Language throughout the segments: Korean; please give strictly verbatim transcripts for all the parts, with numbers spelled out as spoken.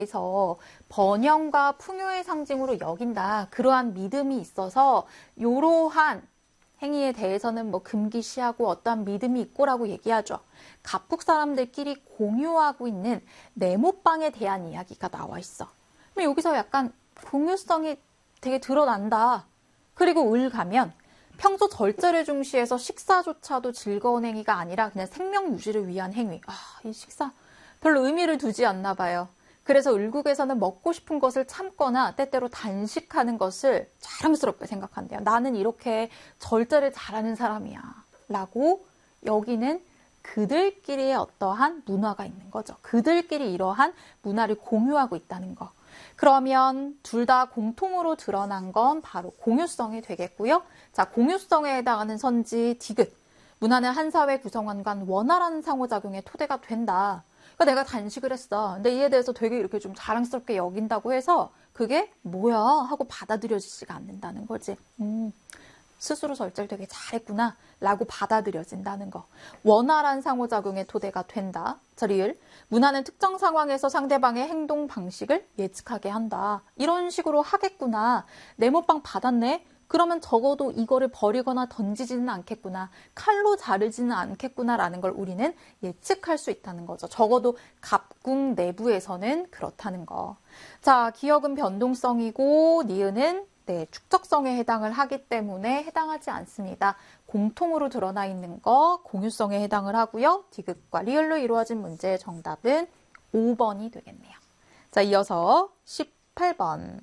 대해서 번영과 풍요의 상징으로 여긴다. 그러한 믿음이 있어서 이러한 행위에 대해서는 뭐 금기시하고 어떠한 믿음이 있고라고 얘기하죠. 갑국 사람들끼리 공유하고 있는 네모빵에 대한 이야기가 나와 있어. 그럼 여기서 약간 공유성이 되게 드러난다. 그리고 을 가면 평소 절제를 중시해서 식사조차도 즐거운 행위가 아니라 그냥 생명 유지를 위한 행위. 아, 이 식사 별로 의미를 두지 않나 봐요. 그래서 을국에서는 먹고 싶은 것을 참거나 때때로 단식하는 것을 자랑스럽게 생각한대요. 나는 이렇게 절제를 잘하는 사람이야. 라고 여기는 그들끼리의 어떠한 문화가 있는 거죠. 그들끼리 이러한 문화를 공유하고 있다는 거. 그러면 둘 다 공통으로 드러난 건 바로 공유성이 되겠고요. 자, 공유성에 해당하는 선지 디귿. 문화는 한 사회 구성원간 원활한 상호작용의 토대가 된다. 그러니까 내가 단식을 했어. 근데 이에 대해서 되게 이렇게 좀 자랑스럽게 여긴다고 해서 그게 뭐야 하고 받아들여지지가 않는다는 거지. 음, 스스로 절제를 되게 잘했구나 라고 받아들여진다는 거. 원활한 상호작용의 토대가 된다. 자, 리을. 문화는 특정 상황에서 상대방의 행동 방식을 예측하게 한다. 이런 식으로 하겠구나. 네모빵 받았네. 그러면 적어도 이거를 버리거나 던지지는 않겠구나. 칼로 자르지는 않겠구나 라는 걸 우리는 예측할 수 있다는 거죠. 적어도 갑궁 내부에서는 그렇다는 거. 자, 기역은 변동성이고 니은은 네, 축적성에 해당을 하기 때문에 해당하지 않습니다. 공통으로 드러나 있는 거 공유성에 해당을 하고요. 디귿과 리을로 이루어진 문제의 정답은 오 번이 되겠네요. 자, 이어서 십팔 번.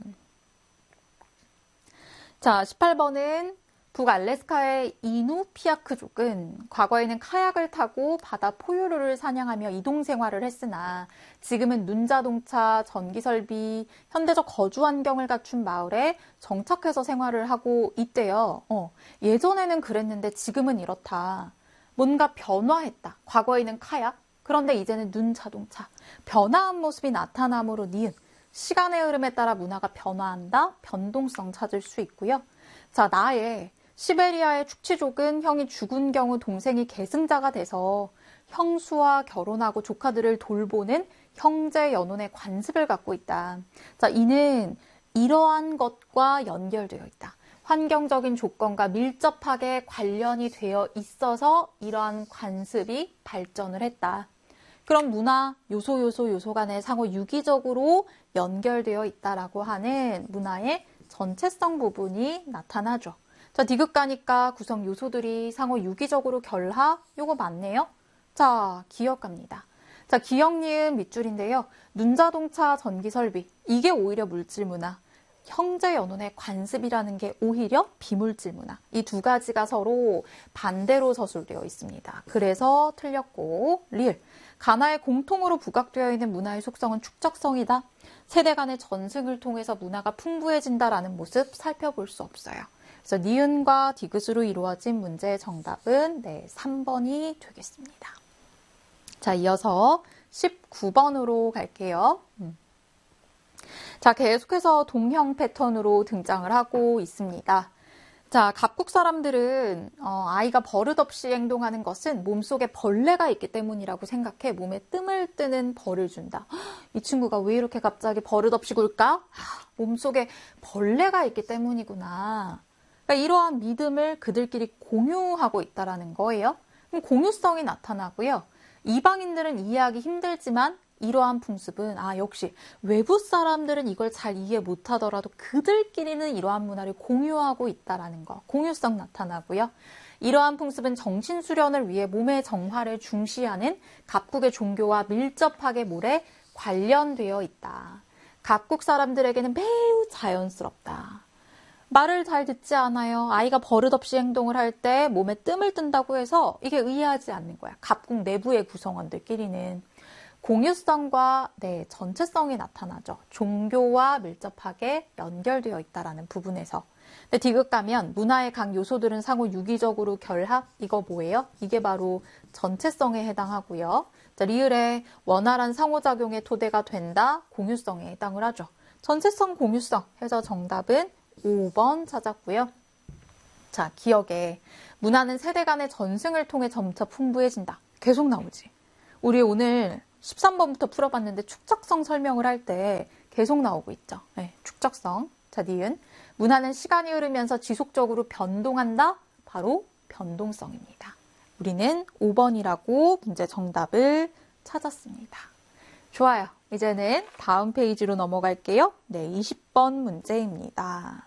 자, 십팔 번은 북알래스카의 이누피아크족은 과거에는 카약을 타고 바다 포유류를 사냥하며 이동 생활을 했으나 지금은 눈자동차, 전기설비, 현대적 거주 환경을 갖춘 마을에 정착해서 생활을 하고 있대요. 어, 예전에는 그랬는데 지금은 이렇다. 뭔가 변화했다. 과거에는 카약, 그런데 이제는 눈자동차. 변화한 모습이 나타남으로 니은. 시간의 흐름에 따라 문화가 변화한다. 변동성 찾을 수 있고요. 자, 나의 시베리아의 축치족은 형이 죽은 경우 동생이 계승자가 돼서 형수와 결혼하고 조카들을 돌보는 형제 연혼의 관습을 갖고 있다. 자, 이는 이러한 것과 연결되어 있다. 환경적인 조건과 밀접하게 관련이 되어 있어서 이러한 관습이 발전을 했다. 그럼 문화, 요소, 요소, 요소 간에 상호 유기적으로 연결되어 있다라고 하는 문화의 전체성 부분이 나타나죠. 자, 디귿 가니까 구성 요소들이 상호 유기적으로 결합, 요거 맞네요. 자, 기역 갑니다. 자, 기역 니은 밑줄인데요. 눈자동차 전기설비, 이게 오히려 물질 문화. 형제 연혼의 관습이라는 게 오히려 비물질 문화. 이 두 가지가 서로 반대로 서술되어 있습니다. 그래서 틀렸고, 리을. 가나에 공통으로 부각되어 있는 문화의 속성은 축적성이다. 세대 간의 전승을 통해서 문화가 풍부해진다라는 모습 살펴볼 수 없어요. 그래서 니은과 디귿으로 이루어진 문제의 정답은 네, 삼 번이 되겠습니다. 자, 이어서 십구 번으로 갈게요. 음. 자, 계속해서 동형 패턴으로 등장을 하고 있습니다. 자, 갑국 사람들은 어, 아이가 버릇없이 행동하는 것은 몸속에 벌레가 있기 때문이라고 생각해 몸에 뜸을 뜨는 벌을 준다. 이 친구가 왜 이렇게 갑자기 버릇없이 굴까? 몸속에 벌레가 있기 때문이구나. 그러니까 이러한 믿음을 그들끼리 공유하고 있다는 거예요. 그럼 공유성이 나타나고요. 이방인들은 이해하기 힘들지만 이러한 풍습은 아 역시 외부 사람들은 이걸 잘 이해 못하더라도 그들끼리는 이러한 문화를 공유하고 있다라는 거. 공유성 나타나고요. 이러한 풍습은 정신 수련을 위해 몸의 정화를 중시하는 갑국의 종교와 밀접하게 몰에 관련되어 있다. 갑국 사람들에게는 매우 자연스럽다. 말을 잘 듣지 않아요. 아이가 버릇없이 행동을 할 때 몸에 뜸을 뜬다고 해서 이게 의아하지 않는 거야. 갑국 내부의 구성원들끼리는. 공유성과 네, 전체성이 나타나죠. 종교와 밀접하게 연결되어 있다는 부분에서. 근데 디귿 가면 문화의 각 요소들은 상호 유기적으로 결합, 이거 뭐예요? 이게 바로 전체성에 해당하고요. 자, 리을의 원활한 상호작용의 토대가 된다, 공유성에 해당을 하죠. 전체성, 공유성 해서 정답은 오 번 찾았고요. 자, 기억에 문화는 세대 간의 전승을 통해 점차 풍부해진다. 계속 나오지. 우리 오늘 십삼 번부터 풀어봤는데 축적성 설명을 할 때 계속 나오고 있죠. 네, 축적성. 자, 니은. 문화는 시간이 흐르면서 지속적으로 변동한다. 바로 변동성입니다. 우리는 오 번이라고 문제 정답을 찾았습니다. 좋아요. 이제는 다음 페이지로 넘어갈게요. 네, 이십 번 문제입니다.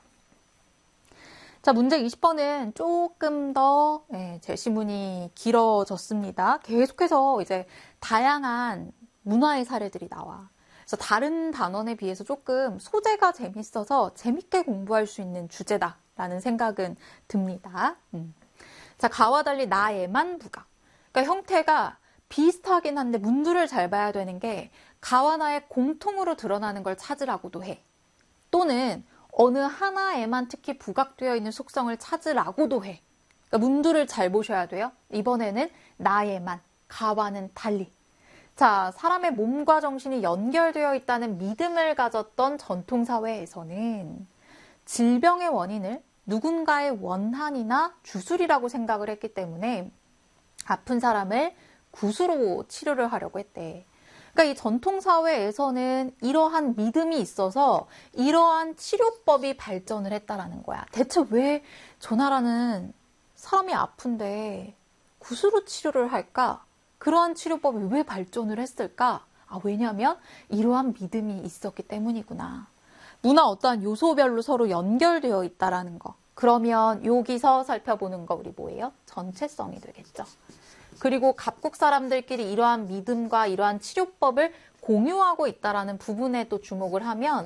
자, 문제 이십 번은 조금 더 네, 제시문이 길어졌습니다. 계속해서 이제 다양한 문화의 사례들이 나와. 그래서 다른 단원에 비해서 조금 소재가 재밌어서 재밌게 공부할 수 있는 주제다라는 생각은 듭니다. 음. 자, 가와 달리 나에만 부각. 그러니까 형태가 비슷하긴 한데 문두를 잘 봐야 되는 게 가와 나의 공통으로 드러나는 걸 찾으라고도 해. 또는 어느 하나에만 특히 부각되어 있는 속성을 찾으라고도 해. 그러니까 문두를 잘 보셔야 돼요. 이번에는 나에만, 가와는 달리. 자, 사람의 몸과 정신이 연결되어 있다는 믿음을 가졌던 전통사회에서는 질병의 원인을 누군가의 원한이나 주술이라고 생각을 했기 때문에 아픈 사람을 굿으로 치료를 하려고 했대. 그러니까 이 전통사회에서는 이러한 믿음이 있어서 이러한 치료법이 발전을 했다라는 거야. 대체 왜 저 나라는 사람이 아픈데 굿으로 치료를 할까? 그러한 치료법이 왜 발전을 했을까? 아, 왜냐하면 이러한 믿음이 있었기 때문이구나. 문화 어떠한 요소별로 서로 연결되어 있다라는 거. 그러면 여기서 살펴보는 거 우리 뭐예요? 전체성이 되겠죠. 그리고 각국 사람들끼리 이러한 믿음과 이러한 치료법을 공유하고 있다라는 부분에 또 주목을 하면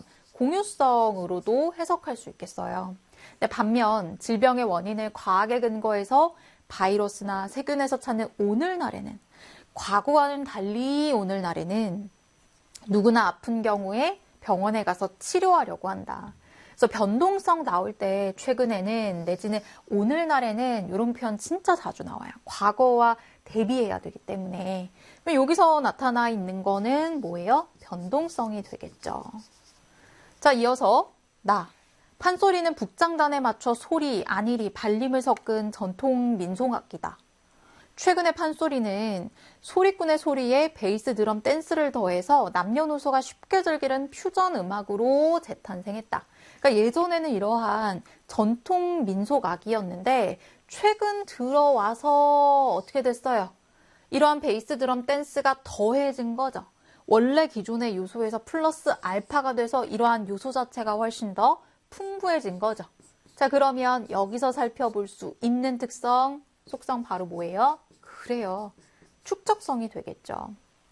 공유성으로도 해석할 수 있겠어요. 근데 반면 질병의 원인을 과학에 근거해서 바이러스나 세균에서 찾는 오늘날에는 과거와는 달리 오늘날에는 누구나 아픈 경우에 병원에 가서 치료하려고 한다. 그래서 변동성 나올 때 최근에는 내지는 오늘날에는 이런 표현 진짜 자주 나와요. 과거와 대비해야 되기 때문에. 여기서 나타나 있는 거는 뭐예요? 변동성이 되겠죠. 자, 이어서 나. 판소리는 북장단에 맞춰 소리, 안일이, 발림을 섞은 전통 민속악기다. 최근의 판소리는 소리꾼의 소리에 베이스, 드럼, 댄스를 더해서 남녀노소가 쉽게 즐기는 퓨전 음악으로 재탄생했다. 그러니까 예전에는 이러한 전통 민속악이었는데 최근 들어와서 어떻게 됐어요? 이러한 베이스, 드럼, 댄스가 더해진 거죠. 원래 기존의 요소에서 플러스 알파가 돼서 이러한 요소 자체가 훨씬 더 풍부해진 거죠. 자, 그러면 여기서 살펴볼 수 있는 특성, 속성 바로 뭐예요? 그래요. 축적성이 되겠죠.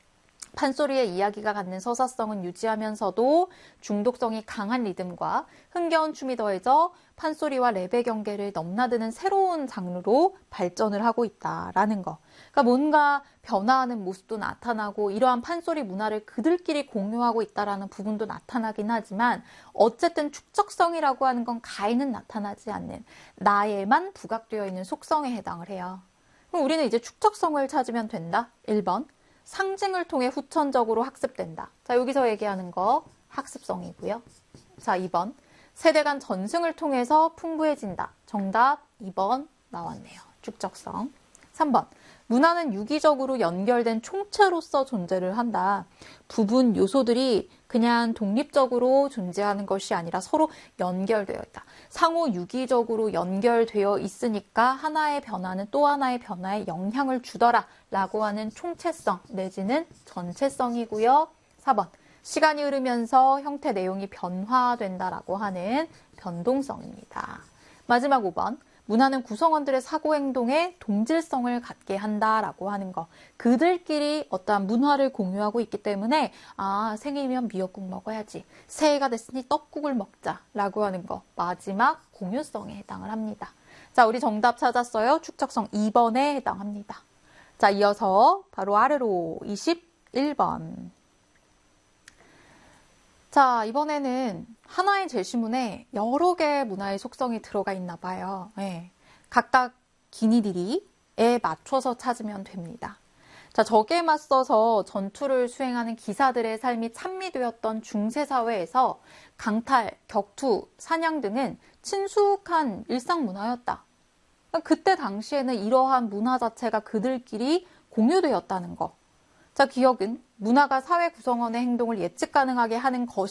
판소리의 이야기가 갖는 서사성은 유지하면서도 중독성이 강한 리듬과 흥겨운 춤이 더해져 판소리와 랩의 경계를 넘나드는 새로운 장르로 발전을 하고 있다라는 거. 그러니까 뭔가 변화하는 모습도 나타나고 이러한 판소리 문화를 그들끼리 공유하고 있다라는 부분도 나타나긴 하지만 어쨌든 축적성이라고 하는 건 가에는 나타나지 않는 나에만 부각되어 있는 속성에 해당을 해요. 그럼 우리는 이제 축적성을 찾으면 된다. 일 번. 상징을 통해 후천적으로 학습된다. 자, 여기서 얘기하는 거 학습성이고요. 자, 이 번. 세대 간 전승을 통해서 풍부해진다. 정답 이 번 나왔네요. 축적성. 삼 번. 문화는 유기적으로 연결된 총체로서 존재를 한다. 부분 요소들이 그냥 독립적으로 존재하는 것이 아니라 서로 연결되어 있다. 상호 유기적으로 연결되어 있으니까 하나의 변화는 또 하나의 변화에 영향을 주더라 라고 하는 총체성 내지는 전체성이고요. 사 번. 시간이 흐르면서 형태 내용이 변화된다라고 하는 변동성입니다. 마지막 오 번. 문화는 구성원들의 사고행동에 동질성을 갖게 한다라고 하는 거. 그들끼리 어떠한 문화를 공유하고 있기 때문에 아, 생일이면 미역국 먹어야지. 새해가 됐으니 떡국을 먹자라고 하는 거. 마지막 공유성에 해당을 합니다. 자, 우리 정답 찾았어요. 축적성 이 번에 해당합니다. 자, 이어서 바로 아래로 이십일 번. 자, 이번에는 하나의 제시문에 여러 개의 문화의 속성이 들어가 있나 봐요. 네. 각각 기니들이에 맞춰서 찾으면 됩니다. 자, 적에 맞서서 전투를 수행하는 기사들의 삶이 찬미되었던 중세사회에서 강탈, 격투, 사냥 등은 친숙한 일상 문화였다. 그러니까 그때 당시에는 이러한 문화 자체가 그들끼리 공유되었다는 거. 자, 기억은 문화가 사회 구성원의 행동을 예측 가능하게 하는 것이